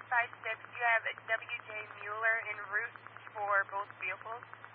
156, do you have WJ Mueller en route for both vehicles?